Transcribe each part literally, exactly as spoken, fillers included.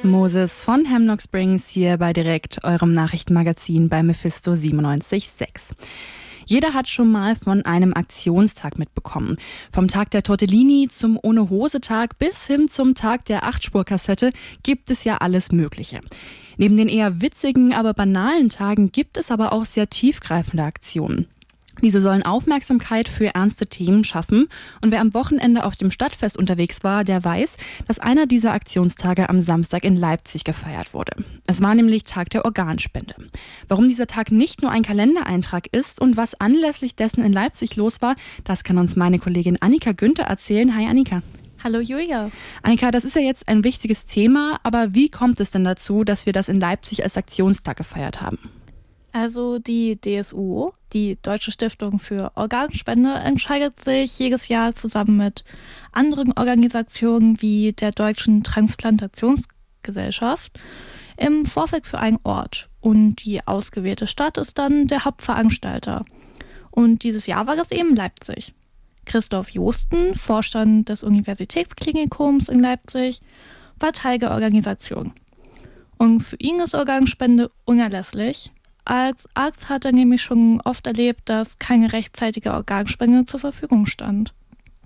Moses von Hemlock Springs hier bei Direkt, eurem Nachrichtenmagazin bei Mephisto siebenundneunzig Komma sechs. Jeder hat schon mal von einem Aktionstag mitbekommen. Vom Tag der Tortellini zum Ohne-Hose-Tag bis hin zum Tag der Acht-Spur-Kassette gibt es ja alles Mögliche. Neben den eher witzigen, aber banalen Tagen gibt es aber auch sehr tiefgreifende Aktionen. Diese sollen Aufmerksamkeit für ernste Themen schaffen. Und wer am Wochenende auf dem Stadtfest unterwegs war, der weiß, dass einer dieser Aktionstage am Samstag in Leipzig gefeiert wurde. Es war nämlich Tag der Organspende. Warum dieser Tag nicht nur ein Kalendereintrag ist und was anlässlich dessen in Leipzig los war, das kann uns meine Kollegin Annika Günther erzählen. Hi Annika. Hallo Julia. Annika, das ist ja jetzt ein wichtiges Thema, aber wie kommt es denn dazu, dass wir das in Leipzig als Aktionstag gefeiert haben? Also die D S U, die Deutsche Stiftung für Organspende, entscheidet sich jedes Jahr zusammen mit anderen Organisationen wie der Deutschen Transplantationsgesellschaft im Vorfeld für einen Ort. Und die ausgewählte Stadt ist dann der Hauptveranstalter. Und dieses Jahr war es eben Leipzig. Christoph Josten, Vorstand des Universitätsklinikums in Leipzig, war Teil der Organisation. Und für ihn ist Organspende unerlässlich. Als Arzt hat er nämlich schon oft erlebt, dass keine rechtzeitige Organspende zur Verfügung stand.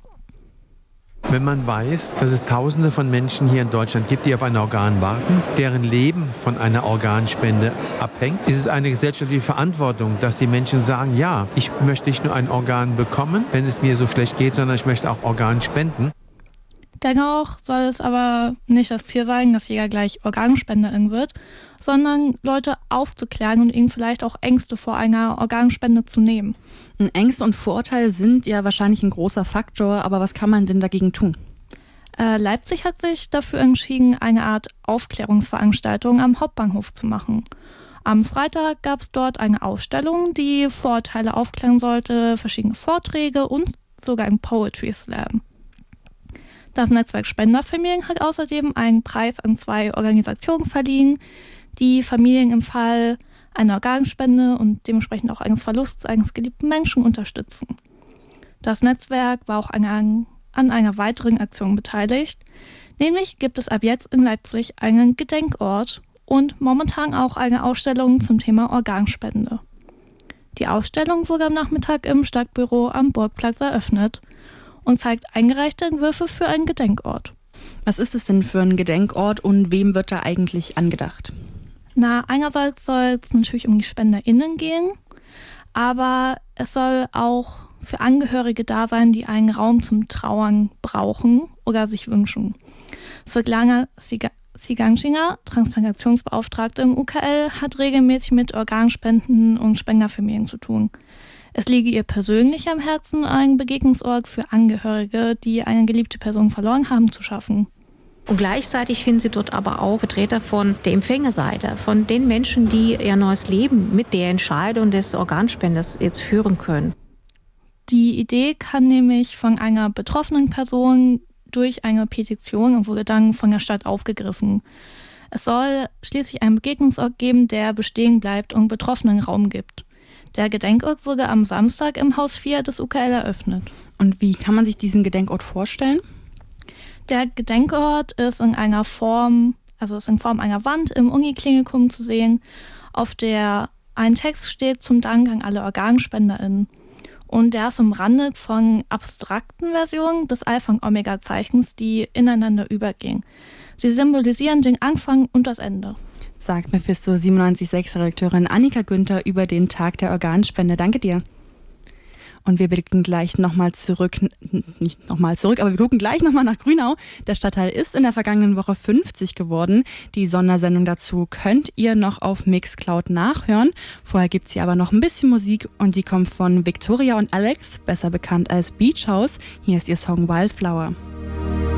Wenn man weiß, dass es Tausende von Menschen hier in Deutschland gibt, die auf ein Organ warten, deren Leben von einer Organspende abhängt, ist es eine gesellschaftliche Verantwortung, dass die Menschen sagen, ja, ich möchte nicht nur ein Organ bekommen, wenn es mir so schlecht geht, sondern ich möchte auch Organ spenden. Dennoch soll es aber nicht das Ziel sein, dass jeder gleich Organspenderin wird, sondern Leute aufzuklären und ihnen vielleicht auch Ängste vor einer Organspende zu nehmen. Ängste und Vorurteile sind ja wahrscheinlich ein großer Faktor, aber was kann man denn dagegen tun? Äh, Leipzig hat sich dafür entschieden, eine Art Aufklärungsveranstaltung am Hauptbahnhof zu machen. Am Freitag gab es dort eine Ausstellung, die Vorurteile aufklären sollte, verschiedene Vorträge und sogar ein Poetry Slam. Das Netzwerk Spenderfamilien hat außerdem einen Preis an zwei Organisationen verliehen, die Familien im Fall einer Organspende und dementsprechend auch eines Verlusts eines geliebten Menschen unterstützen. Das Netzwerk war auch an, an einer weiteren Aktion beteiligt, nämlich gibt es ab jetzt in Leipzig einen Gedenkort und momentan auch eine Ausstellung zum Thema Organspende. Die Ausstellung wurde am Nachmittag im Stadtbüro am Burgplatz eröffnet und zeigt eingereichte Entwürfe für einen Gedenkort. Was ist es denn für ein Gedenkort und wem wird da eigentlich angedacht? Na, einerseits soll es natürlich um die SpenderInnen gehen, aber es soll auch für Angehörige da sein, die einen Raum zum Trauern brauchen oder sich wünschen. Svetlana Ziganschinger, Transplantationsbeauftragte im U K L, hat regelmäßig mit Organspenden und Spenderfamilien zu tun. Es liege ihr persönlich am Herzen, einen Begegnungsort für Angehörige, die eine geliebte Person verloren haben, zu schaffen. Und gleichzeitig finden Sie dort aber auch Vertreter von der Empfängerseite, von den Menschen, die ihr neues Leben mit der Entscheidung des Organspenders jetzt führen können. Die Idee kann nämlich von einer betroffenen Person durch eine Petition und wurde dann von der Stadt aufgegriffen. Es soll schließlich einen Begegnungsort geben, der bestehen bleibt und Betroffenen Raum gibt. Der Gedenkort wurde am Samstag im Haus vier des U K L eröffnet. Und wie kann man sich diesen Gedenkort vorstellen? Der Gedenkort ist in einer Form, also ist in Form einer Wand im Uniklinikum zu sehen, auf der ein Text steht zum Dank an alle OrganspenderInnen. Und der ist umrandet von abstrakten Versionen des Alpha- und Omega-Zeichens, die ineinander übergehen. Sie symbolisieren den Anfang und das Ende. Sagt Mephisto siebenundneunzig Komma sechs Redakteurin Annika Günther über den Tag der Organspende. Danke dir. Und wir blicken gleich nochmal zurück, nicht nochmal zurück, aber wir gucken gleich nochmal nach Grünau. Der Stadtteil ist in der vergangenen Woche fünfzig geworden. Die Sondersendung dazu könnt ihr noch auf Mixcloud nachhören. Vorher gibt es hier aber noch ein bisschen Musik und die kommt von Victoria und Alex, besser bekannt als Beach House. Hier ist ihr Song Wildflower.